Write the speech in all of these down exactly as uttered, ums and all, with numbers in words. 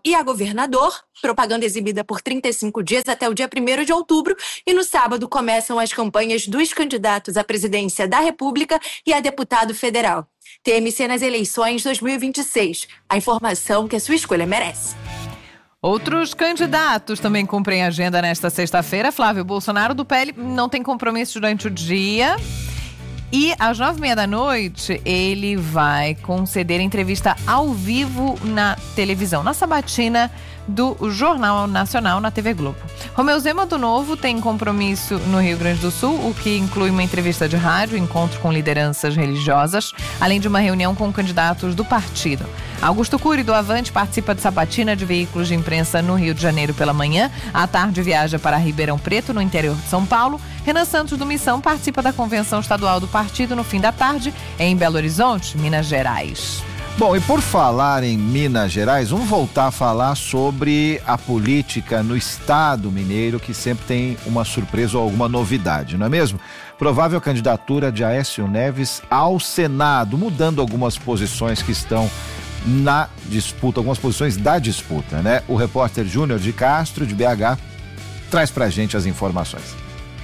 e a governador. Propaganda exibida por trinta e cinco dias até o dia primeiro de outubro. E no sábado começam as campanhas dos candidatos à presidência da República e a deputado federal. T M C nas eleições dois mil e vinte e seis. A informação que a sua escolha merece. Outros candidatos também cumprem agenda nesta sexta-feira. Flávio Bolsonaro, do P L, não tem compromisso durante o dia. E às nove e meia da noite, ele vai conceder entrevista ao vivo na televisão, na sabatina do Jornal Nacional na T V Globo. Romeu Zema, do Novo, tem compromisso no Rio Grande do Sul, o que inclui uma entrevista de rádio, encontro com lideranças religiosas, além de uma reunião com candidatos do partido. Augusto Cury, do Avante, participa de sabatina de veículos de imprensa no Rio de Janeiro pela manhã. À tarde viaja para Ribeirão Preto, no interior de São Paulo. Renan Santos, do Missão, participa da convenção estadual do partido no fim da tarde, em Belo Horizonte, Minas Gerais. Bom, e por falar em Minas Gerais, vamos voltar a falar sobre a política no estado mineiro, que sempre tem uma surpresa ou alguma novidade, não é mesmo? Provável candidatura de Aécio Neves ao Senado, mudando algumas posições que estão na disputa, algumas posições da disputa, né? O repórter Júnior de Castro, de B H, traz pra gente as informações.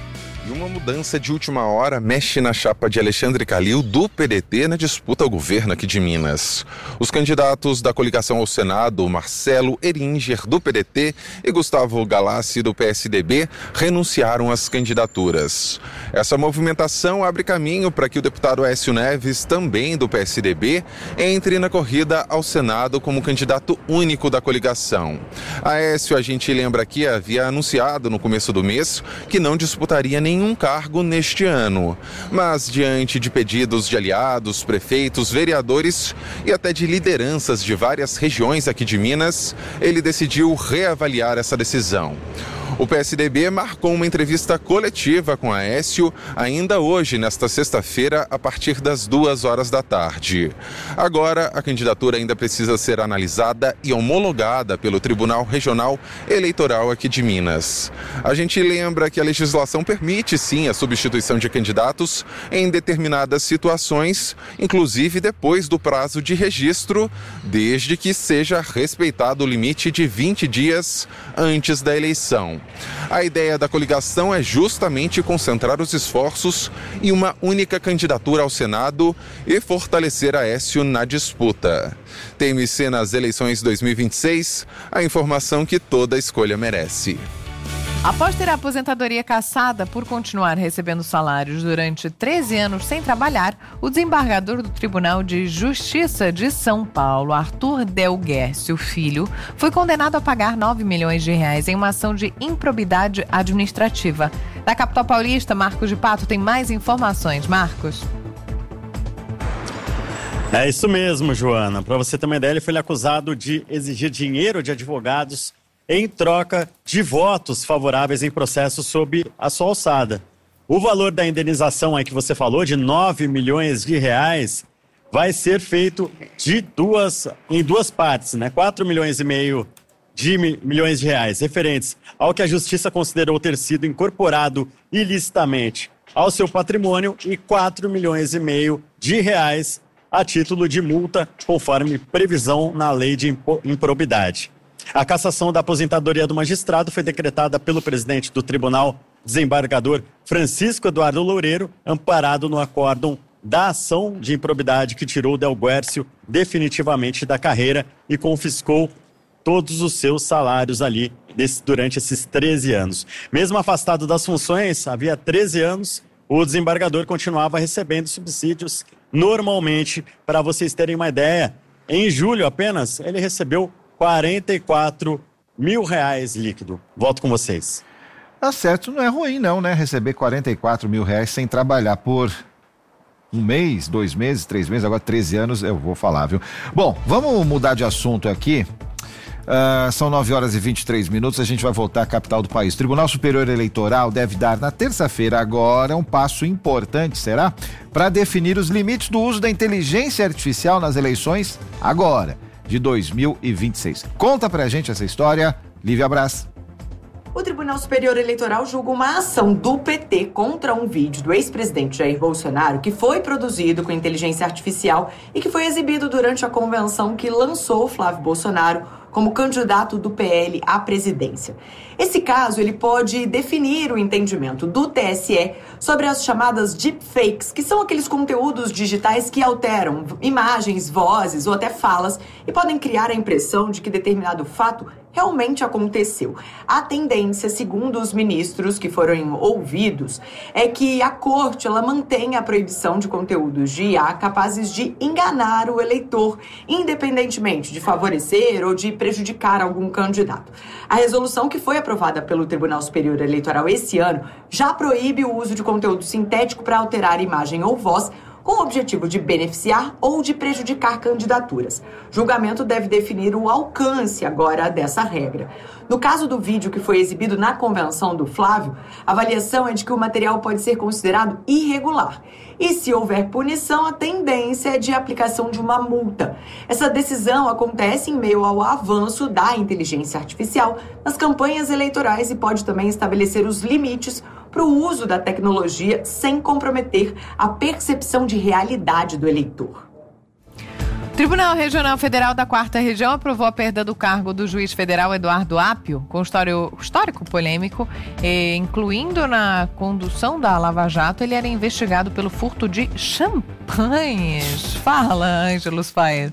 E uma mudança de última hora mexe na chapa de Alexandre Calil, do P D T, na disputa ao governo aqui de Minas. Os candidatos da coligação ao Senado, Marcelo Eringer, do P D T, e Gustavo Galassi, do P S D B, renunciaram às candidaturas. Essa movimentação abre caminho para que o deputado Aécio Neves, também do P S D B, entre na corrida ao Senado como candidato único da coligação. Aécio, a gente lembra aqui, havia anunciado no começo do mês que não disputaria nem nenhum cargo neste ano. Mas, diante de pedidos de aliados, prefeitos, vereadores e até de lideranças de várias regiões aqui de Minas, ele decidiu reavaliar essa decisão. O P S D B marcou uma entrevista coletiva com Aécio ainda hoje, nesta sexta-feira, a partir das duas horas da tarde. Agora, a candidatura ainda precisa ser analisada e homologada pelo Tribunal Regional Eleitoral aqui de Minas. A gente lembra que a legislação permite, sim, a substituição de candidatos em determinadas situações, inclusive depois do prazo de registro, desde que seja respeitado o limite de vinte dias antes da eleição. A ideia da coligação é justamente concentrar os esforços em uma única candidatura ao Senado e fortalecer Aécio na disputa. T M C nas eleições dois mil e vinte e seis, a informação que toda escolha merece. Após ter a aposentadoria cassada por continuar recebendo salários durante treze anos sem trabalhar, o desembargador do Tribunal de Justiça de São Paulo, Arthur Del Guercio Filho, foi condenado a pagar nove milhões de reais em uma ação de improbidade administrativa. Da capital paulista, Marcos de Pato tem mais informações. Marcos. É isso mesmo, Joana. Para você ter uma ideia, ele foi acusado de exigir dinheiro de advogados em troca de votos favoráveis em processo sob a sua alçada. O valor da indenização aí que você falou, de nove milhões de reais, vai ser feito de duas, em duas partes, né? quatro milhões e meio de milhões de reais, referentes ao que a Justiça considerou ter sido incorporado ilicitamente ao seu patrimônio, e quatro milhões e meio de reais a título de multa, conforme previsão na lei de improbidade. A cassação da aposentadoria do magistrado foi decretada pelo presidente do tribunal, desembargador Francisco Eduardo Loureiro, amparado no acórdão da ação de improbidade que tirou Del Guercio definitivamente da carreira e confiscou todos os seus salários ali desse, durante esses treze anos. Mesmo afastado das funções, havia treze anos, o desembargador continuava recebendo subsídios normalmente. Para vocês terem uma ideia, em julho apenas, ele recebeu quarenta e quatro mil reais líquido. Volto com vocês. Tá certo, não é ruim não, né? Receber quarenta e quatro mil reais sem trabalhar por um mês, dois meses, três meses, agora treze anos, eu vou falar, viu? Bom, vamos mudar de assunto aqui. Uh, são nove horas e vinte e três minutos, a gente vai voltar à capital do país. O Tribunal Superior Eleitoral deve dar na terça-feira agora um passo importante, será? Para definir os limites do uso da inteligência artificial nas eleições agora, de dois mil e vinte e seis. Conta pra gente essa história, Lívia Braz. O Tribunal Superior Eleitoral julga uma ação do P T contra um vídeo do ex-presidente Jair Bolsonaro que foi produzido com inteligência artificial e que foi exibido durante a convenção que lançou Flávio Bolsonaro como candidato do P L à presidência. Esse caso ele pode definir o entendimento do T S E sobre as chamadas deepfakes, que são aqueles conteúdos digitais que alteram imagens, vozes ou até falas e podem criar a impressão de que determinado fato realmente aconteceu. A tendência, segundo os ministros que foram ouvidos, é que a corte ela mantenha a proibição de conteúdos de I A capazes de enganar o eleitor, independentemente de favorecer ou de prejudicar algum candidato. A resolução que foi aprovada pelo Tribunal Superior Eleitoral esse ano já proíbe o uso de conteúdo sintético para alterar imagem ou voz, com o objetivo de beneficiar ou de prejudicar candidaturas. O julgamento deve definir o alcance agora dessa regra. No caso do vídeo que foi exibido na convenção do Flávio, a avaliação é de que o material pode ser considerado irregular. E se houver punição, a tendência é de aplicação de uma multa. Essa decisão acontece em meio ao avanço da inteligência artificial nas campanhas eleitorais e pode também estabelecer os limites para o uso da tecnologia sem comprometer a percepção de realidade do eleitor. O Tribunal Regional Federal da Quarta Região aprovou a perda do cargo do juiz federal Eduardo Apio, com histórico polêmico, e, incluindo na condução da Lava Jato, ele era investigado pelo furto de champanhes. Fala, Ângelos Faes.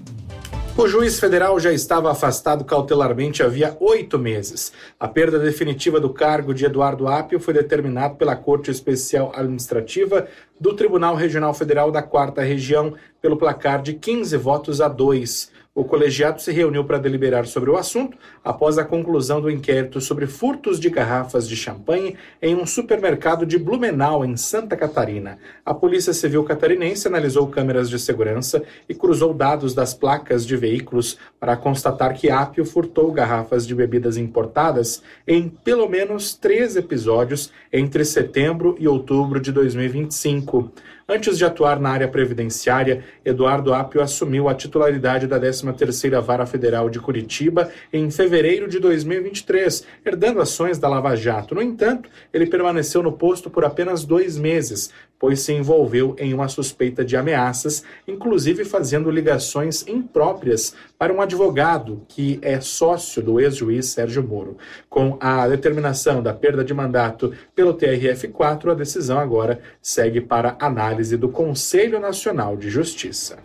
O juiz federal já estava afastado cautelarmente havia oito meses. A perda definitiva do cargo de Eduardo Apio foi determinado pela Corte Especial Administrativa do Tribunal Regional Federal da Quarta Região pelo placar de quinze votos a dois. O colegiado se reuniu para deliberar sobre o assunto após a conclusão do inquérito sobre furtos de garrafas de champanhe em um supermercado de Blumenau, em Santa Catarina. A Polícia Civil catarinense analisou câmeras de segurança e cruzou dados das placas de veículos para constatar que Apio furtou garrafas de bebidas importadas em pelo menos três episódios entre setembro e outubro de dois mil e vinte e cinco. Antes de atuar na área previdenciária, Eduardo Apio assumiu a titularidade da décima terceira Vara Federal de Curitiba em fevereiro de dois mil e vinte e três, herdando ações da Lava Jato. No entanto, ele permaneceu no posto por apenas dois meses, pois se envolveu em uma suspeita de ameaças, inclusive fazendo ligações impróprias para um advogado que é sócio do ex-juiz Sérgio Moro. Com a determinação da perda de mandato pelo T R F quatro, a decisão agora segue para análise do Conselho Nacional de Justiça.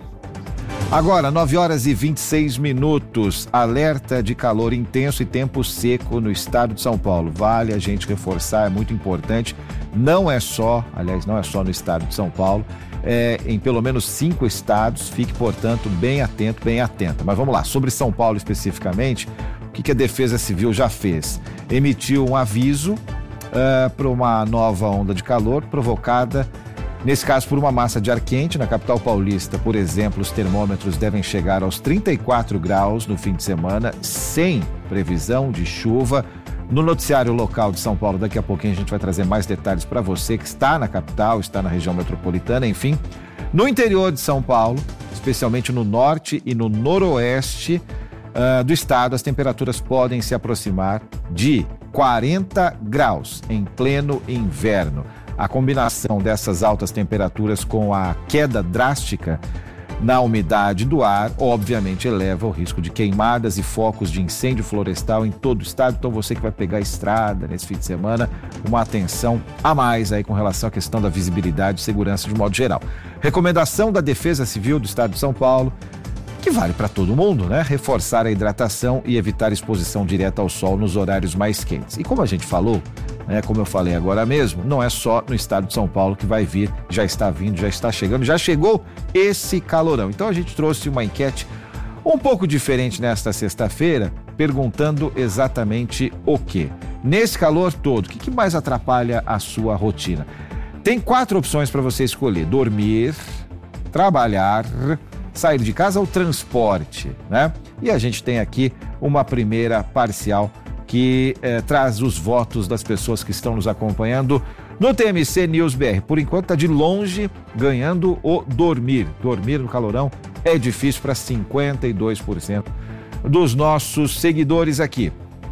Agora, nove horas e vinte e seis minutos, alerta de calor intenso e tempo seco no estado de São Paulo. Vale a gente reforçar, é muito importante. Não é só, aliás, não é só no estado de São Paulo, é em pelo menos cinco estados. Fique, portanto, bem atento, bem atenta. Mas vamos lá, sobre São Paulo especificamente, o que, que a Defesa Civil já fez? Emitiu um aviso uh, para uma nova onda de calor provocada, nesse caso, por uma massa de ar quente. Na capital paulista, por exemplo, os termômetros devem chegar aos trinta e quatro graus no fim de semana, sem previsão de chuva. No noticiário local de São Paulo, daqui a pouquinho a gente vai trazer mais detalhes para você que está na capital, está na região metropolitana, enfim. No interior de São Paulo, especialmente no norte e no noroeste uh, do estado, as temperaturas podem se aproximar de quarenta graus em pleno inverno. A combinação dessas altas temperaturas com a queda drástica na umidade do ar, obviamente, eleva o risco de queimadas e focos de incêndio florestal em todo o estado. Então, você que vai pegar a estrada nesse fim de semana, uma atenção a mais aí com relação à questão da visibilidade e segurança de modo geral. Recomendação da Defesa Civil do estado de São Paulo, que vale para todo mundo, né? Reforçar a hidratação e evitar exposição direta ao sol nos horários mais quentes. E como a gente falou, né, como eu falei agora mesmo, não é só no estado de São Paulo que vai vir, já está vindo, já está chegando, já chegou esse calorão. Então a gente trouxe uma enquete um pouco diferente nesta sexta-feira, perguntando exatamente o quê? Nesse calor todo, o que, que mais atrapalha a sua rotina? Tem quatro opções para você escolher: dormir, trabalhar, sair de casa ou transporte, né? E a gente tem aqui uma primeira parcial que eh, traz os votos das pessoas que estão nos acompanhando no T M C News B R. Por enquanto está de longe ganhando o dormir. Dormir no calorão é difícil para cinquenta e dois por cento dos nossos seguidores aqui.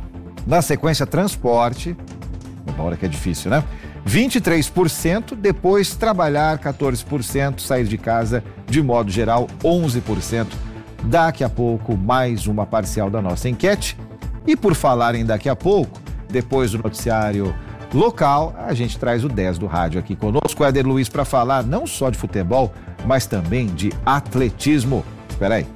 Na sequência, transporte, uma hora que é difícil, né? vinte e três por cento, depois trabalhar, quatorze por cento, sair de casa de modo geral, onze por cento Daqui a pouco, mais uma parcial da nossa enquete. E por falar em daqui a pouco, depois do noticiário local, a gente traz o dez do rádio aqui conosco, o Éder Luiz, para falar não só de futebol, mas também de atletismo. Espera aí.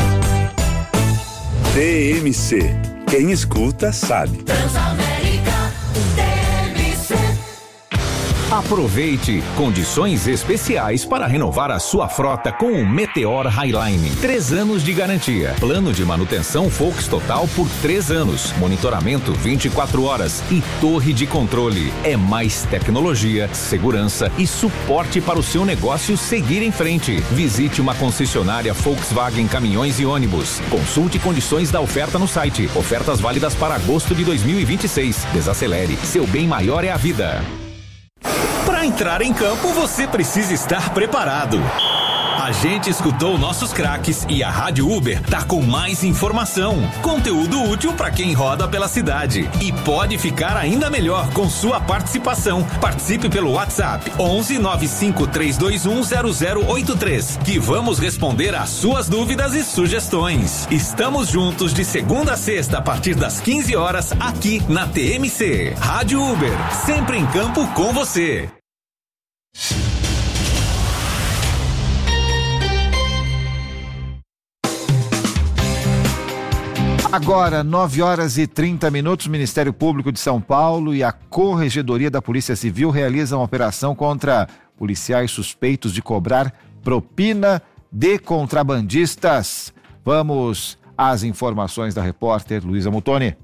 T M C. Quem escuta sabe. Transamérica T M C. Aproveite condições especiais para renovar a sua frota com o Meteor Highline. Três anos de garantia. Plano de manutenção Volks Total por três anos. Monitoramento vinte e quatro horas e torre de controle. É mais tecnologia, segurança e suporte para o seu negócio seguir em frente. Visite uma concessionária Volkswagen Caminhões e Ônibus. Consulte condições da oferta no site. Ofertas válidas para agosto de dois mil e vinte e seis. Desacelere. Seu bem maior é a vida. Para entrar em campo, você precisa estar preparado. A gente escutou nossos craques e a Rádio Uber tá com mais informação, conteúdo útil para quem roda pela cidade. E pode ficar ainda melhor com sua participação. Participe pelo WhatsApp onze nove cinco três dois um zero zero oito três, que vamos responder às suas dúvidas e sugestões. Estamos juntos de segunda a sexta a partir das quinze horas aqui na T M C. Rádio Uber, sempre em campo com você. Agora, nove horas e trinta minutos, o Ministério Público de São Paulo e a Corregedoria da Polícia Civil realizam uma operação contra policiais suspeitos de cobrar propina de contrabandistas. Vamos às informações da repórter Luísa Mutoni.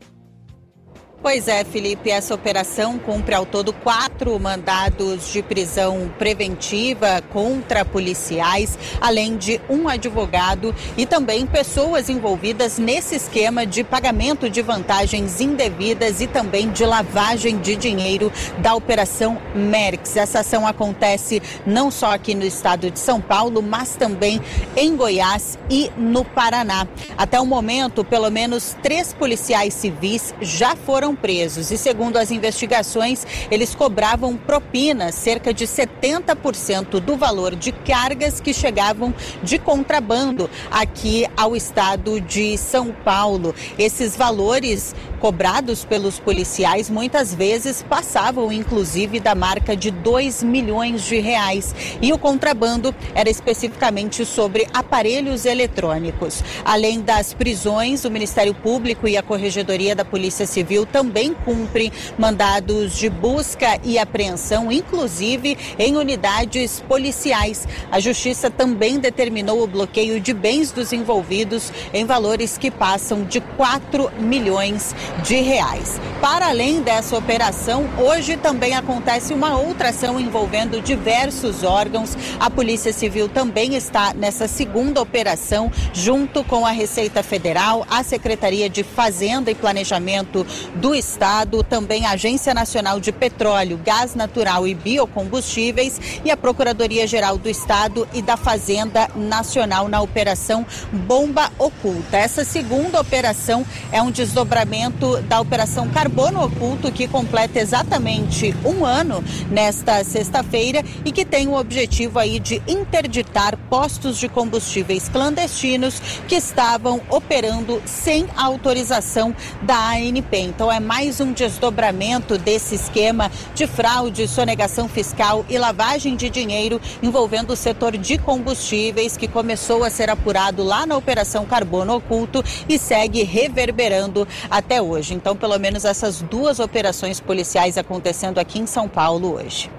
Pois é, Felipe, essa operação cumpre ao todo quatro mandados de prisão preventiva contra policiais, além de um advogado e também pessoas envolvidas nesse esquema de pagamento de vantagens indevidas e também de lavagem de dinheiro da Operação Merix. Essa ação acontece não só aqui no estado de São Paulo, mas também em Goiás e no Paraná. Até o momento, pelo menos três policiais civis já foram presos e, segundo as investigações, eles cobravam propinas, cerca de setenta por cento do valor de cargas que chegavam de contrabando aqui ao estado de São Paulo. Esses valores cobrados pelos policiais muitas vezes passavam inclusive da marca de dois milhões de reais, e o contrabando era especificamente sobre aparelhos eletrônicos. Além das prisões, o Ministério Público e a Corregedoria da Polícia Civil também cumprem mandados de busca e apreensão, inclusive em unidades policiais. A Justiça também determinou o bloqueio de bens dos envolvidos em valores que passam de quatro milhões de reais. Para além dessa operação, hoje também acontece uma outra ação envolvendo diversos órgãos. A Polícia Civil também está nessa segunda operação, junto com a Receita Federal, a Secretaria de Fazenda e Planejamento do Estado, também a Agência Nacional de Petróleo, Gás Natural e Biocombustíveis e a Procuradoria-Geral do Estado e da Fazenda Nacional na Operação Bomba Oculta. Essa segunda operação é um desdobramento da Operação Carbono Oculto, que completa exatamente um ano nesta sexta-feira e que tem o objetivo aí de interditar postos de combustíveis clandestinos que estavam operando sem autorização da A N P. Então é mais um desdobramento desse esquema de fraude, sonegação fiscal e lavagem de dinheiro envolvendo o setor de combustíveis, que começou a ser apurado lá na Operação Carbono Oculto e segue reverberando até hoje. Então, pelo menos essas duas operações policiais acontecendo aqui em São Paulo hoje.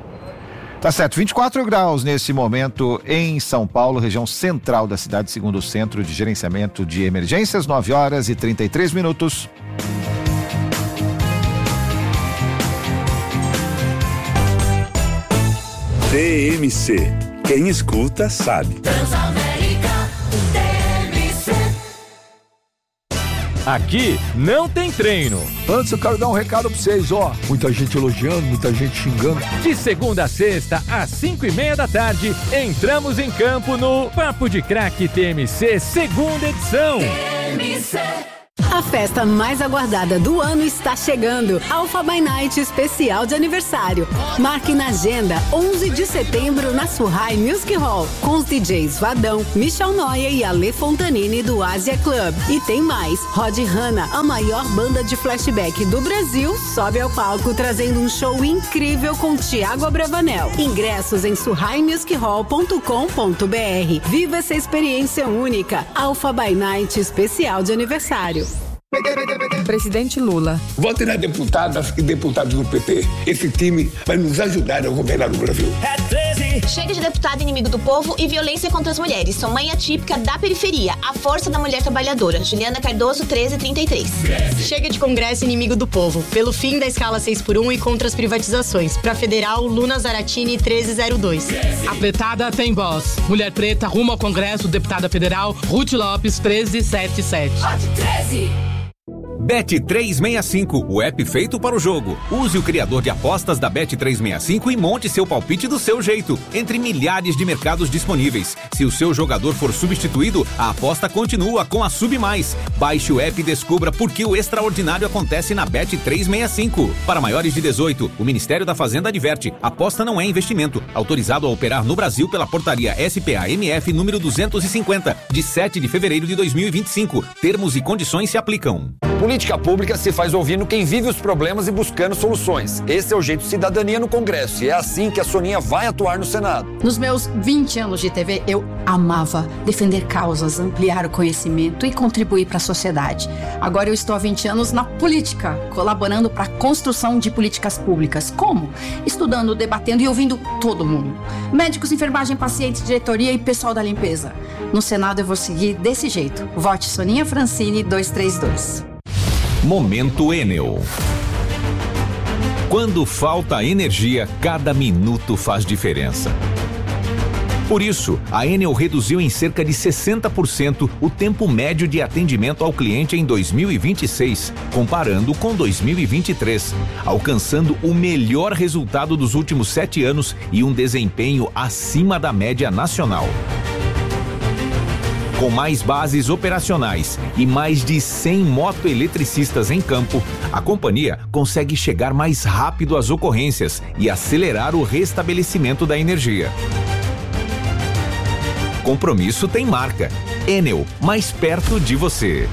Tá certo, vinte e quatro graus nesse momento em São Paulo, região central da cidade, segundo o Centro de Gerenciamento de Emergências, nove horas e trinta e três minutos. T M C. Quem escuta sabe. Transamérica T M C. Aqui não tem treino. Antes eu quero dar um recado pra vocês, ó. Muita gente elogiando, muita gente xingando. De segunda a sexta, às cinco e meia da tarde, entramos em campo no Papo de Craque T M C, segunda edição. T M C. A festa mais aguardada do ano está chegando. Alpha by Night especial de aniversário. Marque na agenda onze de setembro na Surrai Music Hall, com os D Js Vadão, Michel Noia e Ale Fontanini do Asia Club. E tem mais, Rod Hanna, a maior banda de flashback do Brasil, sobe ao palco trazendo um show incrível com Thiago Abravanel. Ingressos em surrai music hall ponto com ponto b r. Viva essa experiência única. Alpha by Night especial de aniversário. Presidente Lula. Vote na deputadas e deputados do P T. Esse time vai nos ajudar a governar o Brasil. É treze. Chega de deputado inimigo do povo e violência contra as mulheres. Sou mãe atípica da periferia. A força da mulher trabalhadora. Juliana Cardoso, treze trinta e três. Chega de Congresso inimigo do povo. Pelo fim da escala seis por um e contra as privatizações. Pra Federal, Luna Zaratini, treze zero dois. A pretada tem voz. Mulher preta rumo ao Congresso, deputada federal, Ruth Lopes, treze setenta e sete. Vote treze. Bet trezentos e sessenta e cinco, o app feito para o jogo. Use o criador de apostas da Bet trezentos e sessenta e cinco e monte seu palpite do seu jeito, entre milhares de mercados disponíveis. Se o seu jogador for substituído, a aposta continua com a Sub Mais. Baixe o app e descubra por que o extraordinário acontece na Bet trezentos e sessenta e cinco. Para maiores de dezoito, o Ministério da Fazenda adverte: aposta não é investimento. Autorizado a operar no Brasil pela portaria S P A M F número duzentos e cinquenta, de sete de fevereiro de dois mil e vinte e cinco. Termos e condições se aplicam. Política pública se faz ouvindo quem vive os problemas e buscando soluções. Esse é o jeito cidadania no Congresso e é assim que a Soninha vai atuar no Senado. Nos meus vinte anos de T V, eu amava defender causas, ampliar o conhecimento e contribuir para a sociedade. Agora eu estou há vinte anos na política, colaborando para a construção de políticas públicas. Como? Estudando, debatendo e ouvindo todo mundo. Médicos, enfermagem, pacientes, diretoria e pessoal da limpeza. No Senado eu vou seguir desse jeito. Vote Soninha Francini dois três dois. Momento Enel. Quando falta energia, cada minuto faz diferença. Por isso, a Enel reduziu em cerca de sessenta por cento o tempo médio de atendimento ao cliente em dois mil e vinte e seis, comparando com dois mil e vinte e três, alcançando o melhor resultado dos últimos sete anos e um desempenho acima da média nacional. Com mais bases operacionais e mais de cem motoeletricistas em campo, a companhia consegue chegar mais rápido às ocorrências e acelerar o restabelecimento da energia. Compromisso tem marca. Enel, mais perto de você.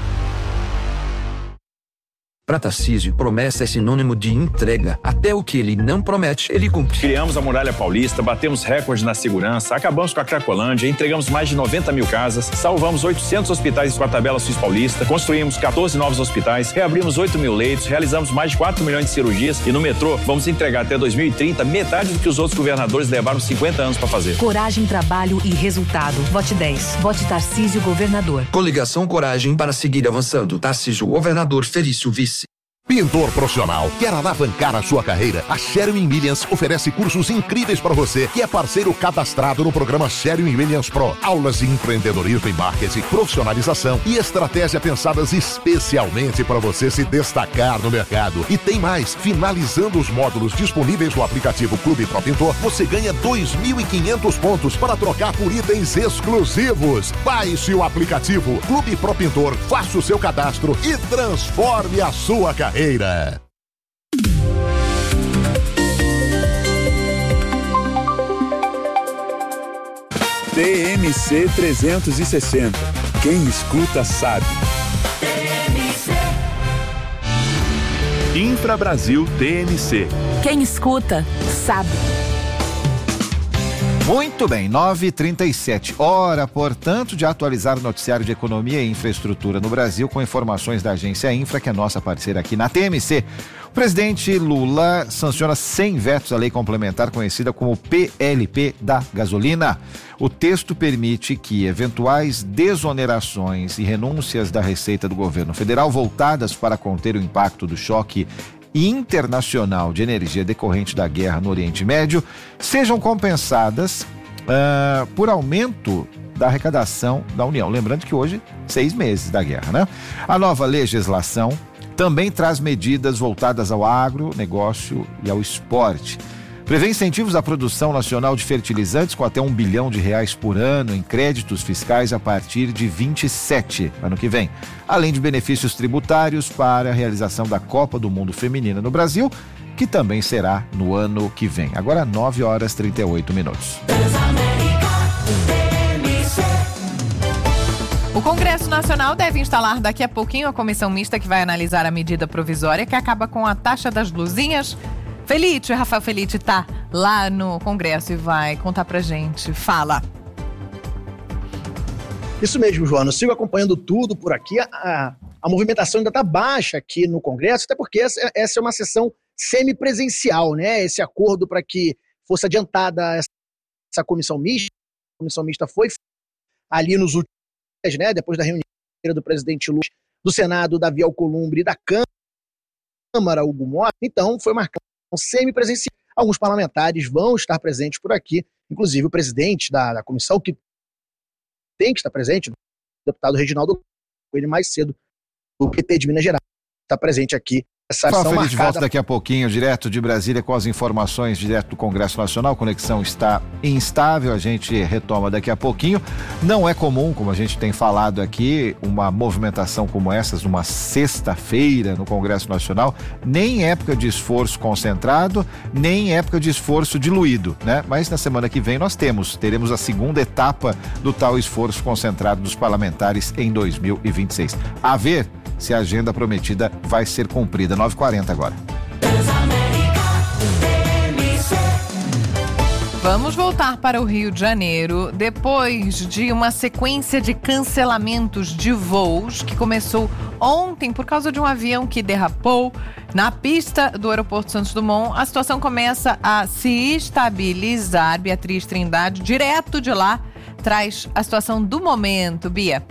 Para Tarcísio, promessa é sinônimo de entrega. Até o que ele não promete, ele cumpre. Criamos a Muralha Paulista, batemos recordes na segurança, acabamos com a Cracolândia, entregamos mais de noventa mil casas, salvamos oitocentos hospitais com a tabela Suíça Paulista, construímos quatorze novos hospitais, reabrimos oito mil leitos, realizamos mais de quatro milhões de cirurgias e no metrô vamos entregar até dois mil e trinta metade do que os outros governadores levaram cinquenta anos para fazer. Coragem, trabalho e resultado. Vote dez. Vote Tarcísio Governador. Coligação Coragem para seguir avançando. Tarcísio Governador, Felício Vice. Pintor profissional, quer alavancar a sua carreira? A Sherwin-Williams oferece cursos incríveis para você, que é parceiro cadastrado no programa Sherwin-Williams Pro. Aulas de empreendedorismo e marketing, profissionalização e estratégia pensadas especialmente para você se destacar no mercado. E tem mais, finalizando os módulos disponíveis no aplicativo Clube Pro Pintor, você ganha dois mil e quinhentos pontos para trocar por itens exclusivos. Baixe o aplicativo Clube Pro Pintor, faça o seu cadastro e transforme a sua carreira. T M C trezentos e sessenta. Quem escuta sabe. Infra Brasil T M C. Quem escuta sabe. Muito bem, nove e trinta e sete. Hora, portanto, de atualizar o noticiário de economia e infraestrutura no Brasil com informações da agência Infra, que é nossa parceira aqui na T M C. O presidente Lula sanciona cem vetos à lei complementar conhecida como P L P da gasolina. O texto permite que eventuais desonerações e renúncias da receita do governo federal voltadas para conter o impacto do choque internacional de energia decorrente da guerra no Oriente Médio sejam compensadas uh, por aumento da arrecadação da União. Lembrando que hoje, seis meses da guerra, né? A nova legislação também traz medidas voltadas ao agronegócio e ao esporte. prevê incentivos à produção nacional de fertilizantes com até um bilhão de reais por ano em créditos fiscais a partir de vinte e sete, ano que vem. Além de benefícios tributários para a realização da Copa do Mundo Feminina no Brasil, que também será no ano que vem. Agora nove horas e trinta e oito minutos. O Congresso Nacional deve instalar daqui a pouquinho a comissão mista que vai analisar a medida provisória que acaba com a taxa das luzinhas. Felite, Rafael Felite tá lá no Congresso e vai contar pra gente. Fala. Isso mesmo, Joana. Eu sigo acompanhando tudo por aqui. A, a, a movimentação ainda está baixa aqui no Congresso, até porque essa, essa é uma sessão semipresencial, né? Esse acordo para que fosse adiantada essa, essa comissão mista. A comissão mista foi ali nos últimos dias, né? Depois da reunião do presidente Lula, do Senado, Davi Alcolumbre, e da Câmara, Hugo Mota. Então, foi marcado semipresencial. Alguns parlamentares vão estar presentes por aqui, inclusive o presidente da, da comissão, que tem que estar presente, o deputado Reginaldo Coelho, mais cedo, do P T de Minas Gerais, está presente aqui. Essa ação marcada... marcada... volta daqui a pouquinho, direto de Brasília, com as informações direto do Congresso Nacional. A conexão está instável, a gente retoma daqui a pouquinho. Não é comum, como a gente tem falado aqui, uma movimentação como essa, numa sexta-feira no Congresso Nacional, nem época de esforço concentrado, nem época de esforço diluído, né? Mas na semana que vem nós temos, teremos a segunda etapa do tal esforço concentrado dos parlamentares em dois mil e vinte e seis. A ver se a agenda prometida vai ser cumprida. nove e quarenta agora. Vamos voltar para o Rio de Janeiro depois de uma sequência de cancelamentos de voos que começou ontem por causa de um avião que derrapou na pista do aeroporto Santos Dumont. A situação começa a se estabilizar. Beatriz Trindade, direto de lá, traz a situação do momento. Bia.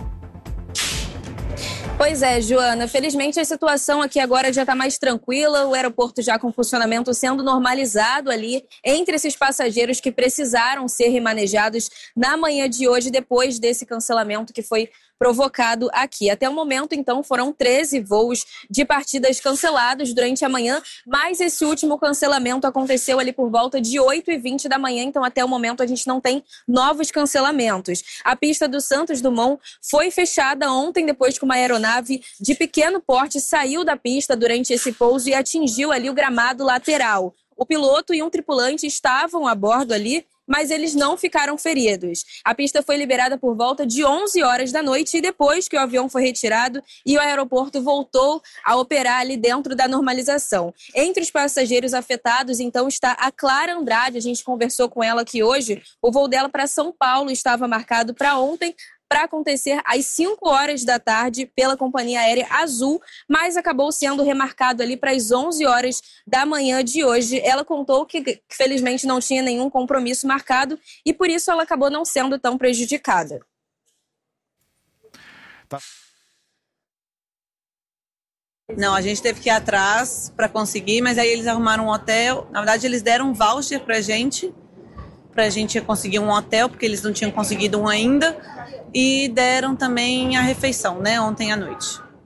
Pois é, Joana, felizmente a situação aqui agora já está mais tranquila, o aeroporto já com funcionamento sendo normalizado ali entre esses passageiros que precisaram ser remanejados na manhã de hoje depois desse cancelamento que foi provocado aqui. Até o momento, então, foram treze voos de partidas cancelados durante a manhã, mas esse último cancelamento aconteceu ali por volta de oito e vinte da manhã, então até o momento a gente não tem novos cancelamentos. A pista do Santos Dumont foi fechada ontem depois que uma aeronave de pequeno porte saiu da pista durante esse pouso e atingiu ali o gramado lateral. O piloto e um tripulante estavam a bordo ali, mas eles não ficaram feridos. A pista foi liberada por volta de onze horas da noite e depois que o avião foi retirado e o aeroporto voltou a operar ali dentro da normalização. Entre os passageiros afetados, então, está a Clara Andrade. A gente conversou com ela aqui hoje. O voo dela para São Paulo estava marcado para ontem, para acontecer às cinco horas da tarde pela companhia aérea Azul, mas acabou sendo remarcado ali para as onze horas da manhã de hoje. Ela contou que, felizmente, não tinha nenhum compromisso marcado e, por isso, ela acabou não sendo tão prejudicada. Tá. Não, a gente teve que ir atrás para conseguir, mas aí eles arrumaram um hotel. Na verdade, eles deram um voucher para a gente, para a gente conseguir um hotel, porque eles não tinham conseguido um ainda. E deram também a refeição, né, ontem à noite.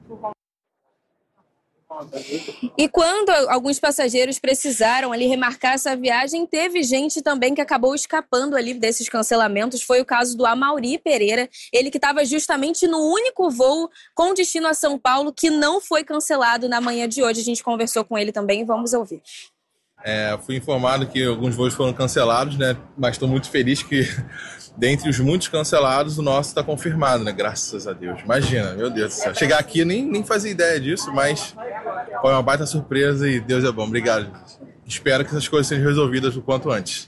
E quando alguns passageiros precisaram ali remarcar essa viagem, teve gente também que acabou escapando ali desses cancelamentos. Foi o caso do Amauri Pereira, ele que estava justamente no único voo com destino a São Paulo que não foi cancelado na manhã de hoje. A gente conversou com ele também, vamos ouvir. É, fui informado que alguns voos foram cancelados, né? Mas estou muito feliz que, dentre os muitos cancelados, o nosso está confirmado, né? Graças a Deus. Imagina, meu Deus do céu. Chegar aqui, eu nem, nem fazia ideia disso, mas foi uma baita surpresa e Deus é bom. Obrigado. Espero que essas coisas sejam resolvidas o quanto antes.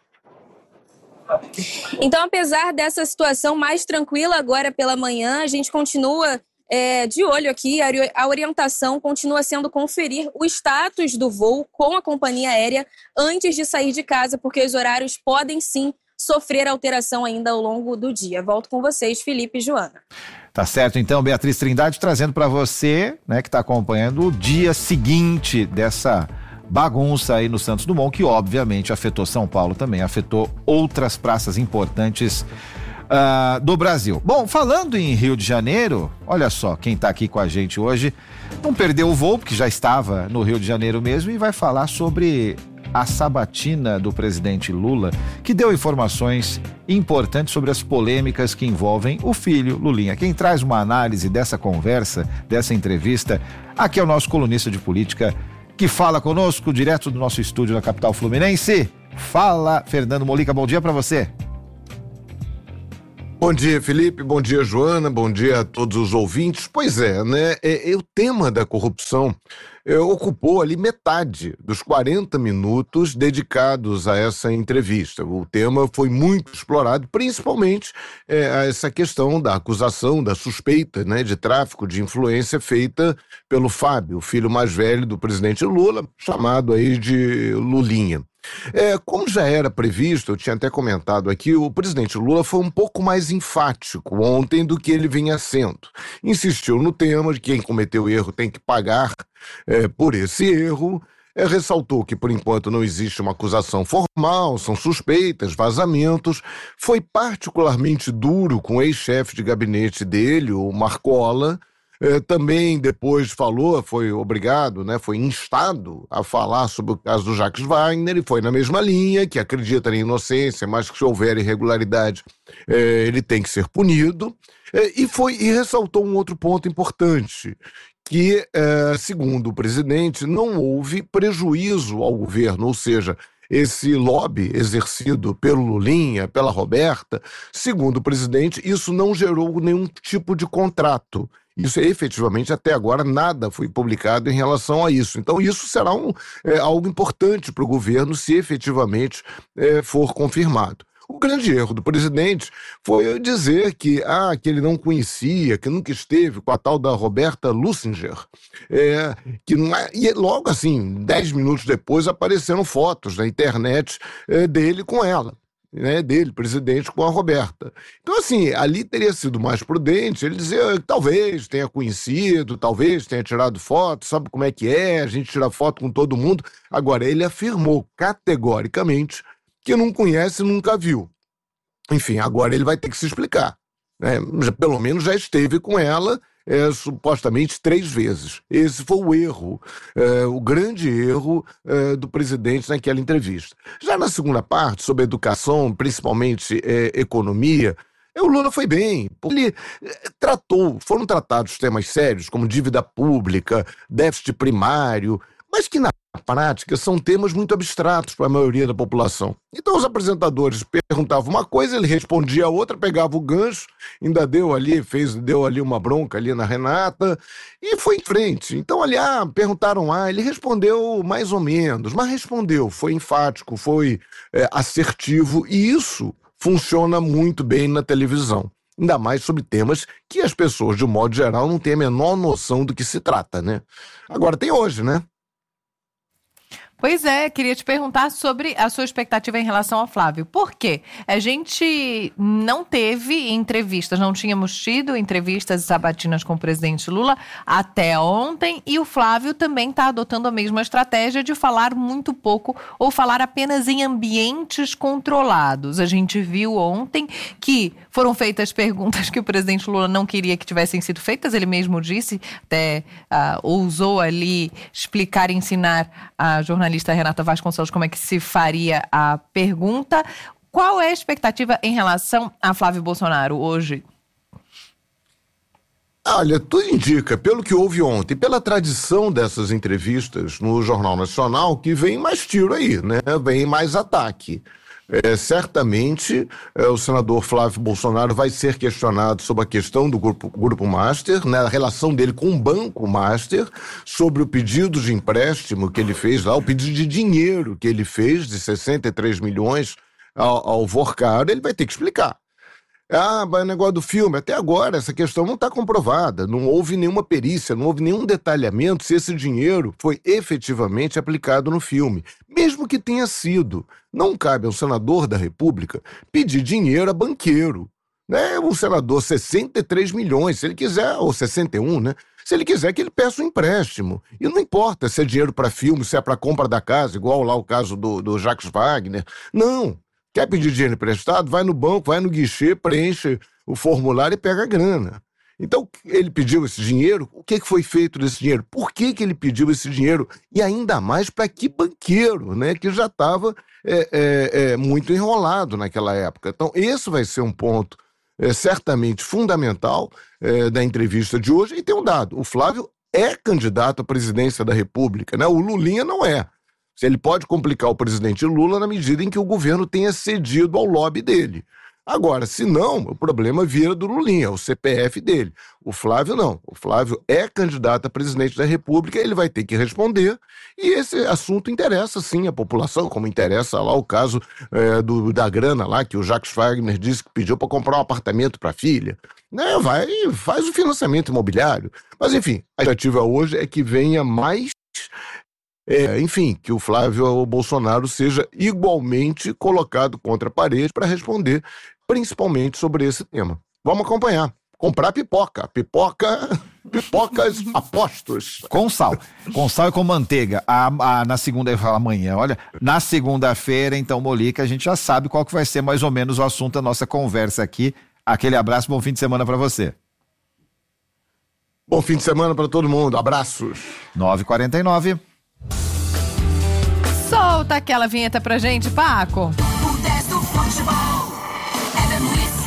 Então, apesar dessa situação mais tranquila agora pela manhã, a gente continua... É, de olho aqui, a orientação continua sendo conferir o status do voo com a companhia aérea antes de sair de casa, porque os horários podem sim sofrer alteração ainda ao longo do dia. Volto com vocês, Felipe e Joana. Tá certo, então, Beatriz Trindade trazendo para você, né, que está acompanhando o dia seguinte dessa bagunça aí no Santos Dumont, que obviamente afetou São Paulo também, afetou outras praças importantes Uh, do Brasil. Bom, falando em Rio de Janeiro, olha só, quem está aqui com a gente hoje não perdeu o voo, porque já estava no Rio de Janeiro mesmo, e vai falar sobre a sabatina do presidente Lula, que deu informações importantes sobre as polêmicas que envolvem o filho Lulinha. Quem traz uma análise dessa conversa, dessa entrevista, aqui é o nosso colunista de política, que fala conosco direto do nosso estúdio na capital fluminense. Fala, Fernando Molica, bom dia para você. Bom dia, Felipe, bom dia, Joana, bom dia a todos os ouvintes. Pois é, né, é, é o tema da corrupção é, ocupou ali metade dos quarenta minutos dedicados a essa entrevista. O tema foi muito explorado, principalmente é, a essa questão da acusação, da suspeita, né, de tráfico de influência feita pelo Fábio, o filho mais velho do presidente Lula, chamado aí de Lulinha. É, como já era previsto, eu tinha até comentado aqui, o presidente Lula foi um pouco mais enfático ontem do que ele vinha sendo. Insistiu no tema de que quem cometeu erro tem que pagar é, por esse erro. É, ressaltou que, por enquanto, não existe uma acusação formal, são suspeitas, vazamentos. Foi particularmente duro com o ex-chefe de gabinete dele, o Marcola. É, também depois falou, foi obrigado, né, foi instado a falar sobre o caso do Jacques Wagner, e foi na mesma linha, que acredita na inocência, mas que se houver irregularidade, é, ele tem que ser punido. É, e, foi, e ressaltou um outro ponto importante, que, é, segundo o presidente, não houve prejuízo ao governo, ou seja, esse lobby exercido pelo Lulinha, pela Roberta, segundo o presidente, isso não gerou nenhum tipo de contrato. Isso efetivamente, até agora, nada foi publicado em relação a isso. Então, isso será um, é, algo importante para o governo se efetivamente é, for confirmado. O grande erro do presidente foi dizer que, ah, que ele não conhecia, que nunca esteve com a tal da Roberta Lussinger, é, que não é, e logo assim, dez minutos depois, apareceram fotos na internet é, dele com ela. Né, dele, presidente, com a Roberta. Então, assim, ali teria sido mais prudente ele dizer que talvez tenha conhecido, talvez tenha tirado foto, sabe como é que é, a gente tira foto com todo mundo. Agora, ele afirmou categoricamente que não conhece e nunca viu. Enfim, agora ele vai ter que se explicar. Né? Pelo menos já esteve com ela É, supostamente três vezes. Esse foi o erro, é, o grande erro é, do presidente naquela entrevista. Já na segunda parte, sobre educação, principalmente é, economia, o Lula foi bem. Ele tratou, foram tratados temas sérios, como dívida pública, déficit primário, mas que na prática são temas muito abstratos para a maioria da população. Então os apresentadores perguntavam uma coisa, ele respondia a outra, pegava o gancho, ainda deu ali, fez, deu ali uma bronca ali na Renata e foi em frente. Então ali, ah, perguntaram ah, ele respondeu mais ou menos, mas respondeu, foi enfático, foi é, assertivo, e isso funciona muito bem na televisão. Ainda mais sobre temas que as pessoas, de um modo geral, não têm a menor noção do que se trata, né? Agora tem hoje, né? Pois é, queria te perguntar sobre a sua expectativa em relação ao Flávio. Por quê? A gente não teve entrevistas, não tínhamos tido entrevistas e sabatinas com o presidente Lula até ontem, e o Flávio também está adotando a mesma estratégia de falar muito pouco ou falar apenas em ambientes controlados. A gente viu ontem que foram feitas perguntas que o presidente Lula não queria que tivessem sido feitas, ele mesmo disse, até uh, ousou ali explicar e ensinar a jornalista jornalista Renata Vasconcelos como é que se faria a pergunta. Qual é a expectativa em relação a Flávio Bolsonaro hoje? Olha, tudo indica, pelo que houve ontem, pela tradição dessas entrevistas no Jornal Nacional, que vem mais tiro aí, né? Vem mais ataque. É, certamente é, o senador Flávio Bolsonaro vai ser questionado sobre a questão do Grupo, grupo Master, né, a relação dele com o Banco Master, sobre o pedido de empréstimo que ele fez lá, o pedido de dinheiro que ele fez de sessenta e três milhões ao, ao Vorcaro. Ele vai ter que explicar. Ah, mas o negócio do filme, até agora essa questão não está comprovada, não houve nenhuma perícia, não houve nenhum detalhamento se esse dinheiro foi efetivamente aplicado no filme, mesmo que tenha sido. Não cabe ao senador da República pedir dinheiro a banqueiro, né? Um senador, sessenta e três milhões, se ele quiser, ou sessenta e um, né? Se ele quiser que ele peça um empréstimo, e não importa se é dinheiro para filme, se é para compra da casa, igual lá o caso do, do Jacques Wagner, não. Quer pedir dinheiro emprestado? Vai no banco, vai no guichê, preenche o formulário e pega a grana. Então, ele pediu esse dinheiro, o que, que foi feito desse dinheiro? Por que, que ele pediu esse dinheiro? E ainda mais para que banqueiro, né, que já estava é, é, é, muito enrolado naquela época. Então, esse vai ser um ponto é, certamente fundamental é, da entrevista de hoje. E tem um dado, o Flávio é candidato à presidência da República, né? O Lulinha não é. Ele pode complicar o presidente Lula na medida em que o governo tenha cedido ao lobby dele. Agora, se não, o problema vira do Lulinha, o C P F dele. O Flávio não. O Flávio é candidato a presidente da República, ele vai ter que responder, e esse assunto interessa sim a população, como interessa lá o caso é, do, da grana lá, que o Jacques Wagner disse que pediu para comprar um apartamento para a filha. Né, vai, faz o financiamento imobiliário. Mas enfim, a expectativa hoje é que venha mais... É, enfim, que o Flávio Bolsonaro seja igualmente colocado contra a parede para responder, principalmente sobre esse tema. Vamos acompanhar. Comprar pipoca. Pipoca... Pipocas apostos. Com sal. Com sal e com manteiga. A, a, na segunda, eu falo amanhã, olha, na segunda-feira, então, Molica, a gente já sabe qual que vai ser mais ou menos o assunto da nossa conversa aqui. Aquele abraço, bom fim de semana para você. Bom fim de semana para todo mundo. Abraços. nove e quarenta e nove. Solta aquela vinheta pra gente, Paco. O dez do futebol. Éder Luiz.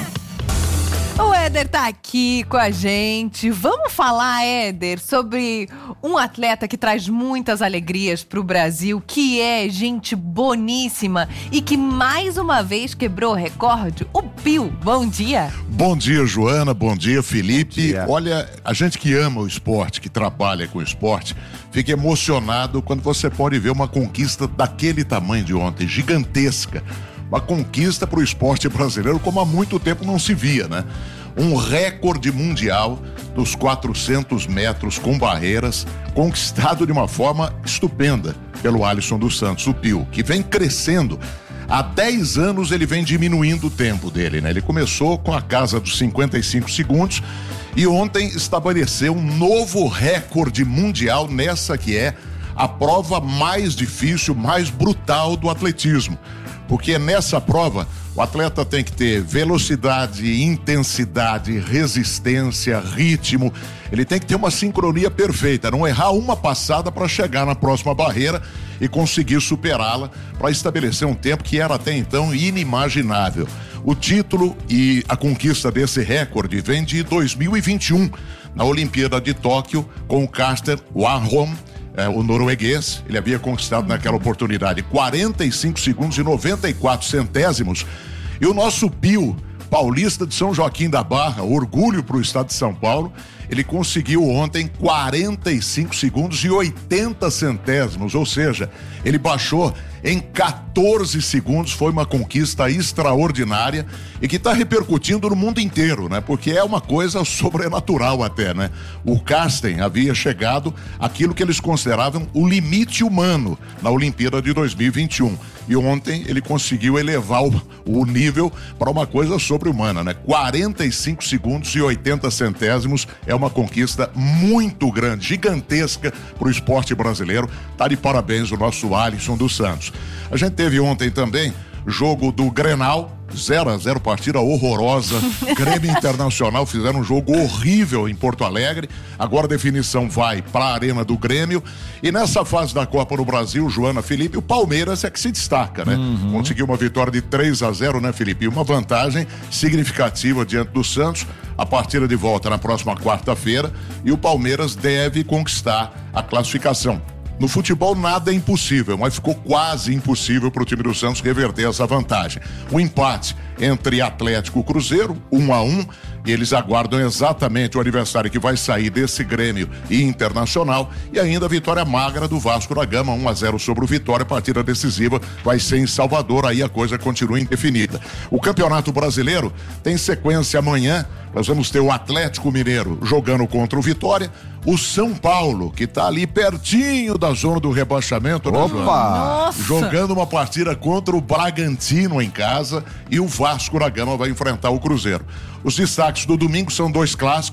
O Éder tá aqui com a gente. Vamos falar, Éder, sobre um atleta que traz muitas alegrias pro Brasil, que é gente boníssima e que mais uma vez quebrou o recorde, o Pio. Bom dia. Bom dia, Joana. Bom dia, Felipe. Bom dia. Olha, a gente que ama o esporte, que trabalha com o esporte, fica emocionado quando você pode ver uma conquista daquele tamanho de ontem, gigantesca. Uma conquista para o esporte brasileiro como há muito tempo não se via, né? Um recorde mundial dos quatrocentos metros com barreiras, conquistado de uma forma estupenda pelo Alisson dos Santos, o Pio, que vem crescendo. Há dez anos ele vem diminuindo o tempo dele, né? Ele começou com a casa dos cinquenta e cinco segundos e ontem estabeleceu um novo recorde mundial nessa que é a prova mais difícil, mais brutal do atletismo. Porque nessa prova o atleta tem que ter velocidade, intensidade, resistência, ritmo. Ele tem que ter uma sincronia perfeita, não errar uma passada para chegar na próxima barreira e conseguir superá-la para estabelecer um tempo que era até então inimaginável. O título e a conquista desse recorde vem de dois mil e vinte e um, na Olimpíada de Tóquio, com o caster Warholm. É, o norueguês, ele havia conquistado naquela oportunidade quarenta e cinco segundos e noventa e quatro centésimos. E o nosso Pio, paulista de São Joaquim da Barra, orgulho para o estado de São Paulo, ele conseguiu ontem quarenta e cinco segundos e oitenta centésimos, ou seja, ele baixou em quatorze segundos. Foi uma conquista extraordinária e que está repercutindo no mundo inteiro, né? Porque é uma coisa sobrenatural até, né? O Carsten havia chegado àquilo que eles consideravam o limite humano na Olimpíada de dois mil e vinte e um. E ontem ele conseguiu elevar o, o nível para uma coisa sobre-humana, né? quarenta e cinco segundos e oitenta centésimos é uma conquista muito grande, gigantesca para o esporte brasileiro. Tá de parabéns o nosso Alisson dos Santos. A gente teve ontem também jogo do Grenal, zero a zero, partida horrorosa. Grêmio Internacional fizeram um jogo horrível em Porto Alegre. Agora a definição vai para a Arena do Grêmio. E nessa fase da Copa do Brasil, Joana, Felipe, o Palmeiras é que se destaca, né? Uhum. Conseguiu uma vitória de três a zero, né, Felipe? E uma vantagem significativa diante do Santos. A partida de volta na próxima quarta-feira e o Palmeiras deve conquistar a classificação. No futebol nada é impossível, mas ficou quase impossível para o time do Santos reverter essa vantagem. O empate entre Atlético e Cruzeiro, um a um, e eles aguardam exatamente o adversário que vai sair desse Grêmio e Internacional, e ainda a vitória magra do Vasco da Gama, um a zero sobre o Vitória. A partida decisiva vai ser em Salvador, aí a coisa continua indefinida. O Campeonato Brasileiro tem sequência amanhã. Nós vamos ter o Atlético Mineiro jogando contra o Vitória, o São Paulo, que está ali pertinho da zona do rebaixamento, né, Opa! jogando uma partida contra o Bragantino em casa, e o Vasco da Gama vai enfrentar o Cruzeiro. Os destaques do domingo são dois clássicos.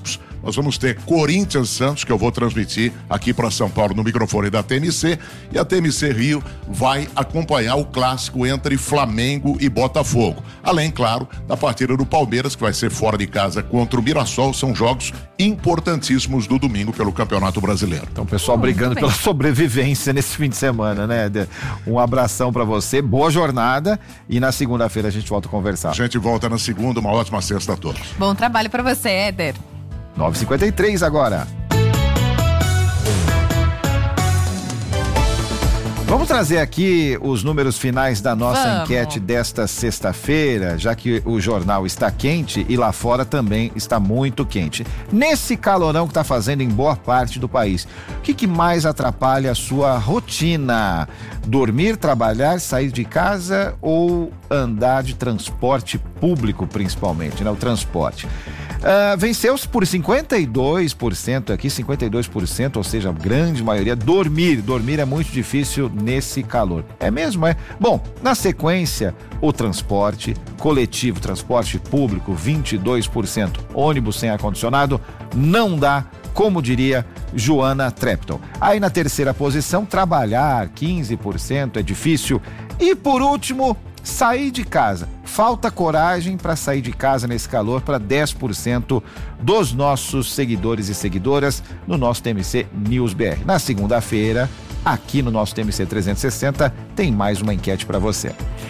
nós vamos ter Corinthians Santos, que eu vou transmitir aqui para São Paulo no microfone da T M C, e a T M C Rio vai acompanhar o clássico entre Flamengo e Botafogo. Além, claro, da partida do Palmeiras, que vai ser fora de casa contra o Mirassol. São jogos importantíssimos do domingo pelo Campeonato Brasileiro. Então, o pessoal brigando pela sobrevivência nesse fim de semana, né, Éder? Um abração para você, boa jornada, e na segunda-feira a gente volta a conversar. A gente volta na segunda, uma ótima sexta a todos. Bom trabalho para você, Éder. nove e cinquenta e três agora. Vamos trazer aqui os números finais da nossa Vamos. enquete desta sexta-feira, já que o jornal está quente e lá fora também está muito quente. Nesse calorão que está fazendo em boa parte do país, o que, que mais atrapalha a sua rotina? Dormir, trabalhar, sair de casa ou andar de transporte público, principalmente, né? O transporte. Uh, venceu-se por cinquenta e dois por cento aqui, cinquenta e dois por cento, ou seja, a grande maioria, dormir. Dormir é muito difícil nesse calor. É mesmo, é? Bom, na sequência, o transporte coletivo, transporte público, vinte e dois por cento. Ônibus sem ar-condicionado, não dá, como diria Joana Trepton. Aí na terceira posição, trabalhar, quinze por cento, é difícil. E por último, sair de casa. Falta coragem para sair de casa nesse calor para dez por cento dos nossos seguidores e seguidoras no nosso T M C News B R. Na segunda-feira, aqui no nosso T M C trezentos e sessenta, tem mais uma enquete para você.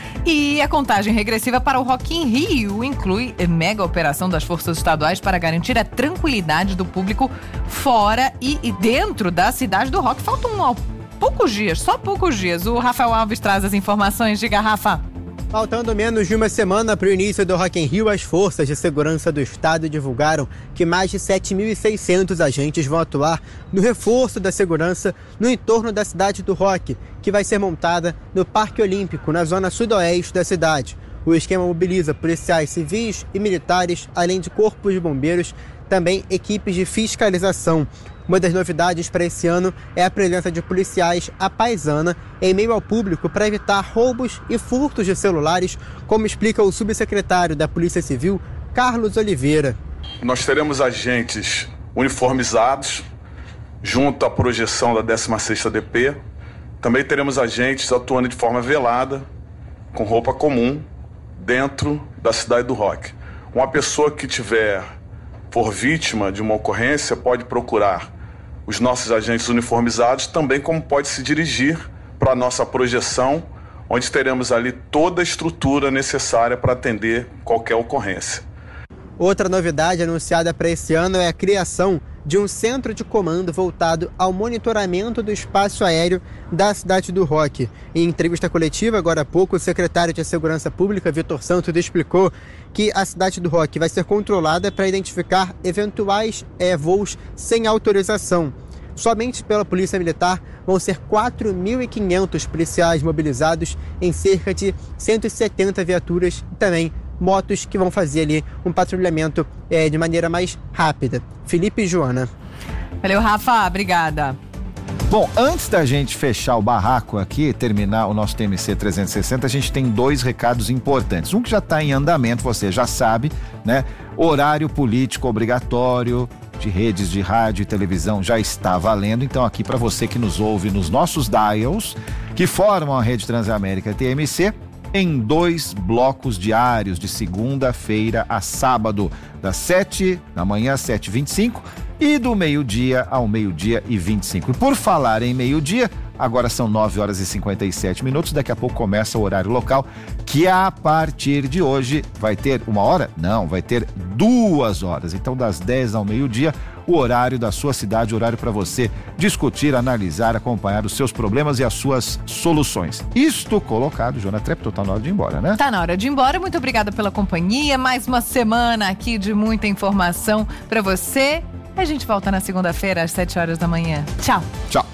E a contagem regressiva para o Rock in Rio inclui mega operação das forças estaduais para garantir a tranquilidade do público fora e, e dentro da cidade do rock. Faltam poucos dias, só poucos dias. O Rafael Alves traz as informações. Diga, Rafa. Faltando menos de uma semana para o início do Rock in Rio, as forças de segurança do estado divulgaram que mais de sete mil e seiscentos agentes vão atuar no reforço da segurança no entorno da cidade do rock, que vai ser montada no Parque Olímpico, na zona sudoeste da cidade. O esquema mobiliza policiais civis e militares, além de corpos de bombeiros, também equipes de fiscalização. Uma das novidades para esse ano é a presença de policiais à paisana em meio ao público para evitar roubos e furtos de celulares, como explica o subsecretário da Polícia Civil, Carlos Oliveira. Nós teremos agentes uniformizados junto à projeção da décima sexta D P. Também teremos agentes atuando de forma velada, com roupa comum, dentro da cidade do rock. Uma pessoa que tiver, for vítima de uma ocorrência, pode procurar os nossos agentes uniformizados, também como pode se dirigir para a nossa projeção, onde teremos ali toda a estrutura necessária para atender qualquer ocorrência. Outra novidade anunciada para esse ano é a criação de um centro de comando voltado ao monitoramento do espaço aéreo da cidade do rock. Em entrevista coletiva, agora há pouco, o secretário de Segurança Pública, Vitor Santos, explicou que a cidade do rock vai ser controlada para identificar eventuais é, voos sem autorização. Somente pela Polícia Militar vão ser quatro mil e quinhentos policiais mobilizados em cerca de cento e setenta viaturas e também motos que vão fazer ali um patrulhamento é, de maneira mais rápida. Felipe e Joana. Valeu, Rafa. Obrigada. Bom, antes da gente fechar o barraco aqui, terminar o nosso T M C trezentos e sessenta, a gente tem dois recados importantes. Um que já está em andamento, você já sabe, né? Horário político obrigatório de redes de rádio e televisão já está valendo. Então aqui para você que nos ouve nos nossos dials, que formam a Rede Transamérica T M C, em dois blocos diários, de segunda-feira a sábado, das sete da manhã às sete e vinte e cinco e do meio-dia ao meio-dia e vinte e cinco. E por falar em meio-dia, agora são nove horas e cinquenta e sete minutos, daqui a pouco começa o horário local, que a partir de hoje vai ter uma hora? Não, vai ter duas horas. Então das dez ao meio-dia, o horário da sua cidade, o horário para você discutir, analisar, acompanhar os seus problemas e as suas soluções. Isto colocado, Joana Trepton, tá na hora de ir embora, né? Tá na hora de ir embora, muito obrigada pela companhia, mais uma semana aqui de muita informação para você. A gente volta na segunda-feira às sete horas da manhã. Tchau. Tchau.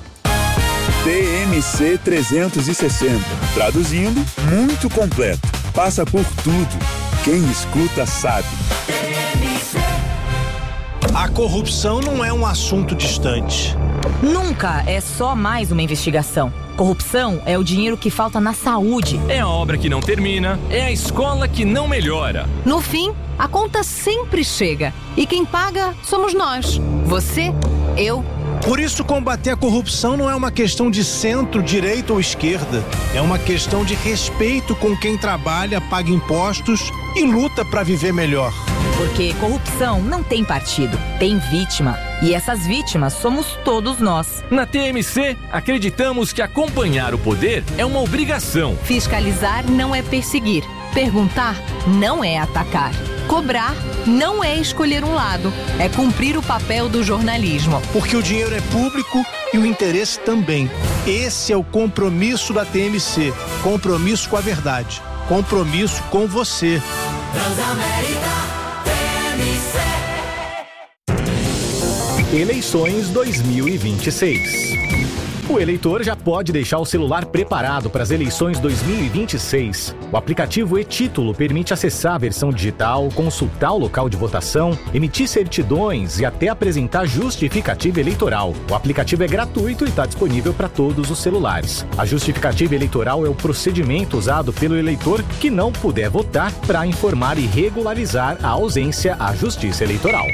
T M C trezentos e sessenta, traduzindo, muito completo, passa por tudo. Quem escuta sabe. A corrupção não é um assunto distante. Nunca é só mais uma investigação. Corrupção é o dinheiro que falta na saúde. É a obra que não termina, é a escola que não melhora. No fim, a conta sempre chega. E quem paga somos nós. Você, eu. Por isso, combater a corrupção não é uma questão de centro, direita ou esquerda. É uma questão de respeito com quem trabalha, paga impostos e luta para viver melhor. Porque corrupção não tem partido, tem vítima. E essas vítimas somos todos nós. Na T M C, acreditamos que acompanhar o poder é uma obrigação. Fiscalizar não é perseguir. Perguntar não é atacar. Cobrar não é escolher um lado. É cumprir o papel do jornalismo. Porque o dinheiro é público e o interesse também. Esse é o compromisso da T M C. Compromisso com a verdade. Compromisso com você. Transamérica, T M C. Eleições dois mil e vinte e seis. O eleitor já pode deixar o celular preparado para as eleições dois mil e vinte e seis. O aplicativo e-Título permite acessar a versão digital, consultar o local de votação, emitir certidões e até apresentar justificativa eleitoral. O aplicativo é gratuito e está disponível para todos os celulares. A justificativa eleitoral é o procedimento usado pelo eleitor que não puder votar para informar e regularizar a ausência à Justiça Eleitoral.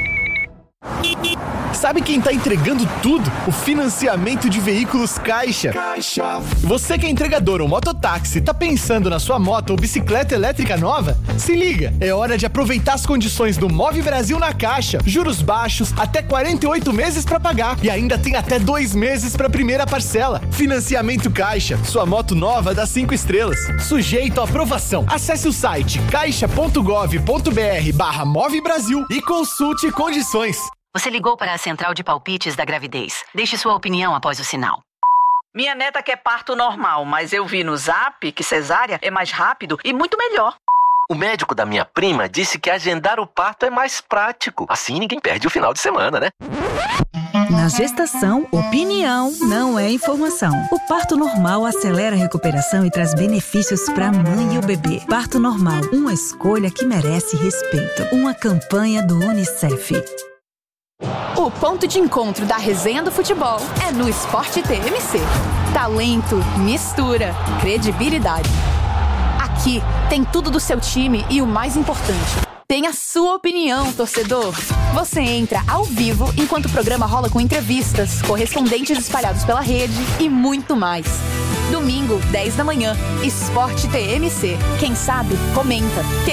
Sabe quem tá entregando tudo? O financiamento de veículos Caixa. Caixa. Você que é entregador ou mototáxi, tá pensando na sua moto ou bicicleta elétrica nova? Se liga, é hora de aproveitar as condições do Move Brasil na Caixa. Juros baixos, até quarenta e oito meses pra pagar e ainda tem até dois meses pra primeira parcela. Financiamento Caixa, sua moto nova dá cinco estrelas. Sujeito à aprovação. Acesse o site caixa ponto gov ponto br barra Move Brasil e consulte condições. Você ligou para a central de palpites da gravidez. Deixe sua opinião após o sinal. Minha neta quer parto normal, mas eu vi no Zap que cesárea é mais rápido e muito melhor. O médico da minha prima disse que agendar o parto é mais prático. Assim ninguém perde o final de semana, né? Na gestação, opinião não é informação. O parto normal acelera a recuperação e traz benefícios para a mãe e o bebê. Parto normal, uma escolha que merece respeito. Uma campanha do Unicef. O ponto de encontro da resenha do futebol é no Esporte T M C. Talento, mistura, credibilidade. Aqui tem tudo do seu time e o mais importante, tem a sua opinião, torcedor. Você entra ao vivo enquanto o programa rola com entrevistas, correspondentes espalhados pela rede e muito mais. Domingo, dez da manhã, Esporte T M C. Quem sabe, comenta.